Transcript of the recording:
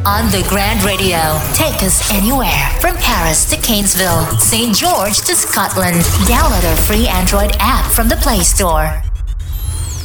On the Grand Radio. Take us anywhere. From Paris to Cairnsville, St. George to Scotland. Download our free Android app from the Play Store.